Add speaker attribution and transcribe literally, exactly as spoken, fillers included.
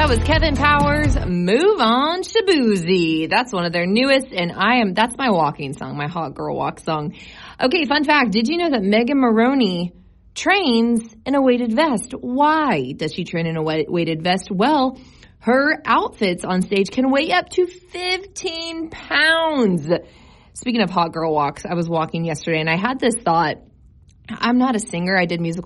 Speaker 1: That was Kevin Powers, Move On Shaboozey. That's one of their newest, and I am, that's my walking song, my hot girl walk song. Okay, fun fact. Did you know that Megan Maroney trains in a weighted vest? Why does she train in a weighted vest? Well, her outfits on stage can weigh up to fifteen pounds. Speaking of hot girl walks, I was walking yesterday and I had this thought. I'm not a singer. I did musical